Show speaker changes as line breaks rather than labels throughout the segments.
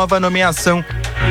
nova nomeação.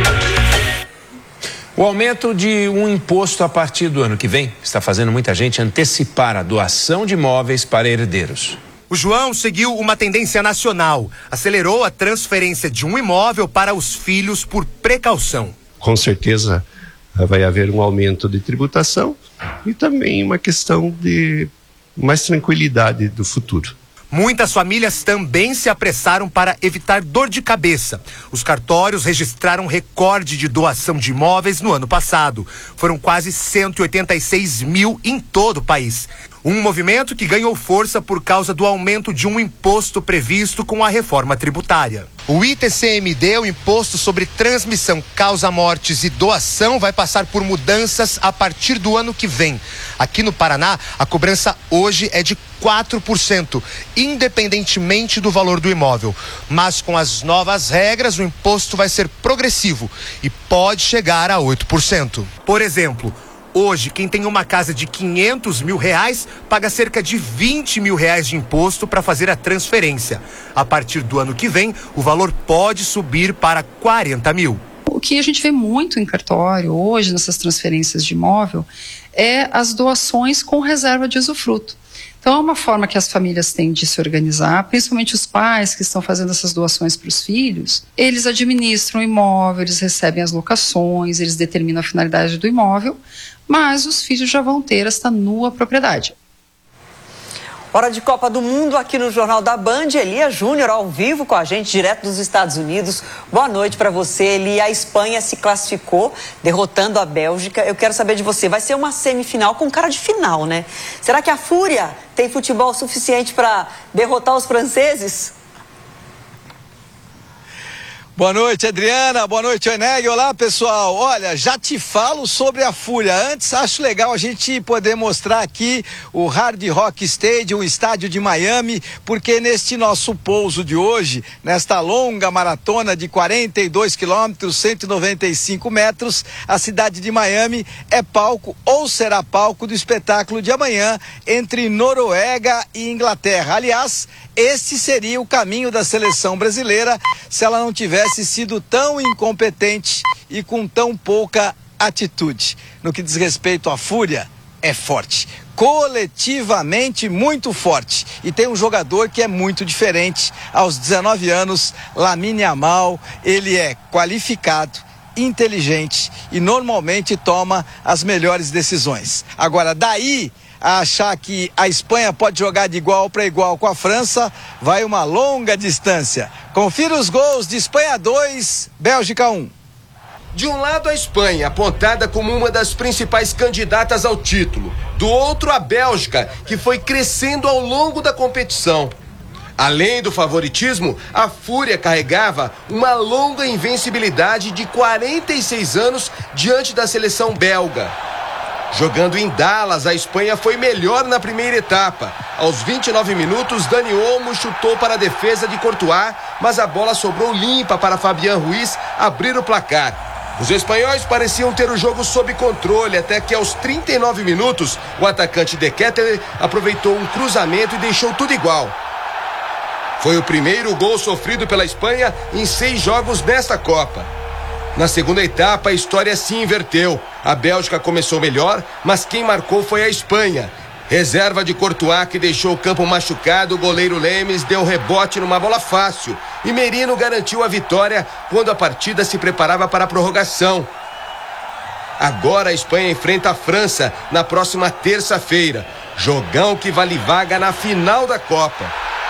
O aumento de um imposto a partir do ano que vem está fazendo muita gente antecipar a doação de imóveis para herdeiros.
O João seguiu uma tendência nacional, acelerou a transferência de um imóvel para os filhos por precaução.
Com certeza vai haver um aumento de tributação e também uma questão de mais tranquilidade do futuro.
Muitas famílias também se apressaram para evitar dor de cabeça. Os cartórios registraram recorde de doação de imóveis no ano passado. Foram quase 186 mil em todo o país. Um movimento que ganhou força por causa do aumento de um imposto previsto com a reforma tributária. O ITCMD, o Imposto sobre Transmissão, Causa-Mortes e Doação, vai passar por mudanças a partir do ano que vem. Aqui no Paraná, a cobrança hoje é de 4%, independentemente do valor do imóvel. Mas com as novas regras, o imposto vai ser progressivo e pode chegar a 8%. Por exemplo, hoje, quem tem uma casa de R$500 mil paga cerca de R$20 mil de imposto para fazer a transferência. A partir do ano que vem, o valor pode subir para R$40 mil.
O que a gente vê muito em cartório hoje, nessas transferências de imóvel, é as doações com reserva de usufruto. Então, é uma forma que as famílias têm de se organizar, principalmente os pais que estão fazendo essas doações para os filhos. Eles administram o imóvel, eles recebem as locações, eles determinam a finalidade do imóvel, mas os filhos já vão ter esta nua propriedade.
Hora de Copa do Mundo aqui no Jornal da Band. Elia Júnior ao vivo com a gente, direto dos Estados Unidos. Boa noite para você, Elia. A Espanha se classificou, derrotando a Bélgica. Eu quero saber de você, vai ser uma semifinal com cara de final, né? Será que a Fúria tem futebol suficiente para derrotar os franceses?
Boa noite, Adriana. Boa noite, Eneg. Olá, pessoal. Olha, já te falo sobre a Fúria. Antes, acho legal a gente poder mostrar aqui o Hard Rock Stadium, o estádio de Miami, porque neste nosso pouso de hoje, nesta longa maratona de 42 quilômetros, 195 metros, a cidade de Miami é palco ou será palco do espetáculo de amanhã entre Noruega e Inglaterra. Aliás, este seria o caminho da seleção brasileira se ela não tivesse sido tão incompetente e com tão pouca atitude. No que diz respeito à Fúria, é forte, coletivamente muito forte, e tem um jogador que é muito diferente. Aos 19 anos, Lamine Yamal, ele é qualificado, inteligente e normalmente toma as melhores decisões. Agora, daí a achar que a Espanha pode jogar de igual para igual com a França, vai uma longa distância. Confira os gols de Espanha 2, Bélgica 1.
De um lado a Espanha, apontada como uma das principais candidatas ao título. Do outro a Bélgica, que foi crescendo ao longo da competição. Além do favoritismo, a Fúria carregava uma longa invencibilidade de 46 anos diante da seleção belga. Jogando em Dallas, a Espanha foi melhor na primeira etapa. Aos 29 minutos, Dani Olmo chutou para a defesa de Courtois, mas a bola sobrou limpa para Fabián Ruiz abrir o placar. Os espanhóis pareciam ter o jogo sob controle, até que aos 39 minutos, o atacante De Ketelaere aproveitou um cruzamento e deixou tudo igual. Foi o primeiro gol sofrido pela Espanha em 6 jogos nesta Copa. Na segunda etapa, a história se inverteu. A Bélgica começou melhor, mas quem marcou foi a Espanha. Reserva de Courtois, que deixou o campo machucado, o goleiro Lemes deu rebote numa bola fácil. E Merino garantiu a vitória quando a partida se preparava para a prorrogação. Agora a Espanha enfrenta a França na próxima terça-feira. Jogão que vale vaga na final da Copa.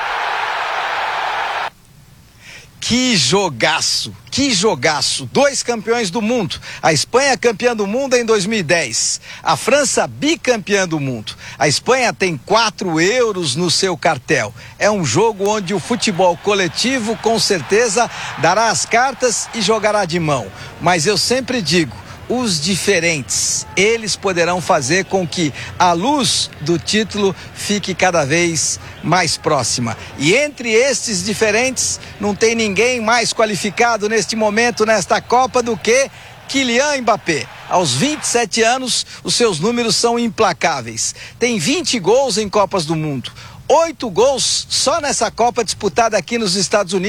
Que jogaço, que jogaço. 2 campeões do mundo. A Espanha campeã do mundo em 2010. A França bicampeã do mundo. A Espanha tem 4 euros no seu cartel. É um jogo onde o futebol coletivo com certeza dará as cartas e jogará de mão. Mas eu sempre digo, os diferentes, eles poderão fazer com que a luz do título fique cada vez mais próxima. E entre estes diferentes, não tem ninguém mais qualificado neste momento, nesta Copa, do que Kylian Mbappé. Aos 27 anos, os seus números são implacáveis. Tem 20 gols em Copas do Mundo. 8 gols só nessa Copa disputada aqui nos Estados Unidos.